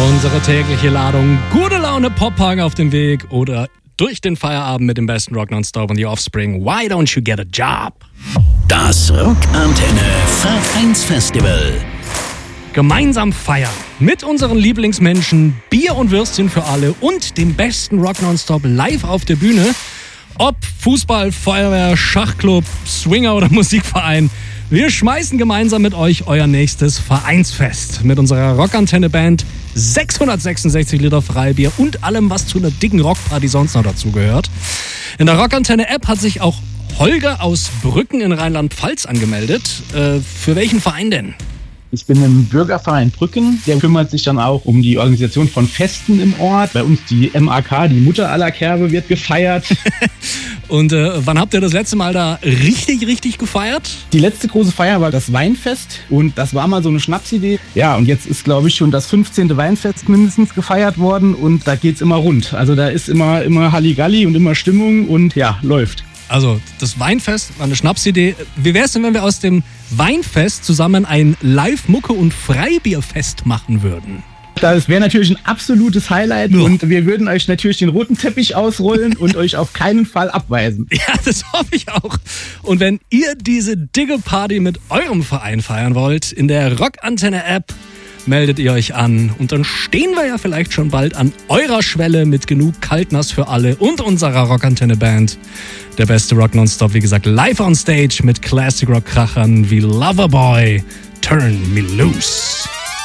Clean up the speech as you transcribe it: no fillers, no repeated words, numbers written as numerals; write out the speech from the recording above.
Unsere tägliche Ladung gute Laune Pop-Punk auf dem Weg oder durch den Feierabend mit dem besten Rock nonstop und The Offspring. Why don't you get a job? Das Rockantenne Vereinsfestival. Gemeinsam feiern mit unseren Lieblingsmenschen, Bier und Würstchen für alle und dem besten Rock nonstop live auf der Bühne. Ob Fußball, Feuerwehr, Schachclub, Swinger oder Musikverein. Wir schmeißen gemeinsam mit euch euer nächstes Vereinsfest mit unserer Rockantenne-Band, 666 Liter Freibier und allem, was zu einer dicken Rockparty sonst noch dazugehört. In der Rockantenne-App hat sich auch Holger aus Brücken in Rheinland-Pfalz angemeldet. Für welchen Verein denn? Ich bin im Bürgerverein Brücken, der kümmert sich dann auch um die Organisation von Festen im Ort. Bei uns die MAK, die Mutter aller Kerbe, wird gefeiert. Und wann habt ihr das letzte Mal da richtig gefeiert? Die letzte große Feier war das Weinfest und das war mal so eine Schnapsidee. Ja, und jetzt ist, glaube ich, schon das 15. Weinfest mindestens gefeiert worden und da geht's immer rund. Also da ist immer Halligalli und immer Stimmung und ja, läuft. Also das Weinfest war eine Schnapsidee. Wie wäre es denn, wenn wir aus dem Weinfest zusammen ein Live-Mucke- und Freibierfest machen würden? Das wäre natürlich ein absolutes Highlight und wir würden euch natürlich den roten Teppich ausrollen und euch auf keinen Fall abweisen. Ja, das hoffe ich auch. Und wenn ihr diese dicke Party mit eurem Verein feiern wollt, in der Rockantenne-App meldet ihr euch an und dann stehen wir ja vielleicht schon bald an eurer Schwelle mit genug Kaltnass für alle und unserer Rockantenne-Band. Der beste Rock nonstop, wie gesagt, live on stage mit Classic-Rock-Krachern wie Loverboy, Turn Me Loose.